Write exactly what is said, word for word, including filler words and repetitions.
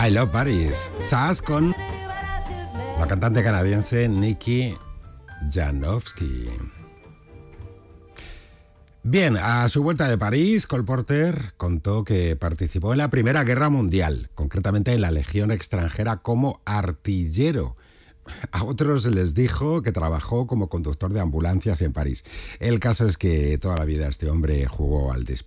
I Love Paris. Sass con la cantante canadiense Nikki Janowski. Bien, a su vuelta de París, Cole Porter contó que participó en la Primera Guerra Mundial, concretamente en la Legión extranjera como artillero. A otros les dijo que trabajó como conductor de ambulancias en París. El caso es que toda la vida este hombre jugó al disparo.